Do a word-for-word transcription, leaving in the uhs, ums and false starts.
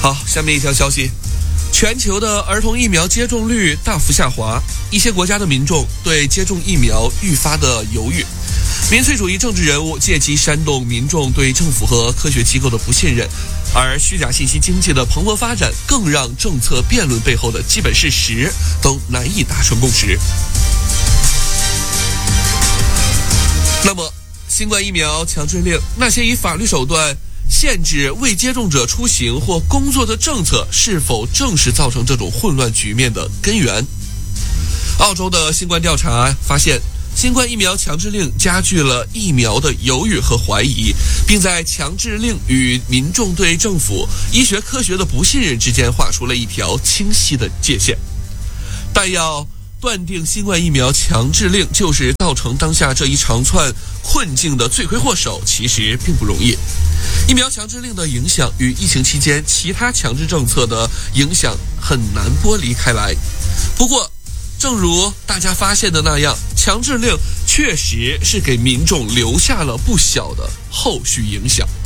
好，下面一条消息，全球的儿童疫苗接种率大幅下滑，一些国家的民众对接种疫苗愈发的犹豫。民粹主义政治人物借机煽动民众对政府和科学机构的不信任，而虚假信息经济的蓬勃发展更让政策辩论背后的基本事实都难以达成共识。那么新冠疫苗强制令，那些以法律手段限制未接种者出行或工作的政策，是否正是造成这种混乱局面的根源？澳洲的新冠调查发现，新冠疫苗强制令加剧了疫苗的犹豫和怀疑，并在强制令与民众对政府、医学科学的不信任之间画出了一条清晰的界限。但要断定新冠疫苗强制令就是造成当下这一长串困境的罪魁祸首，其实并不容易。疫苗强制令的影响与疫情期间其他强制政策的影响很难剥离开来。不过正如大家发现的那样，强制令确实是给民众留下了不小的后续影响。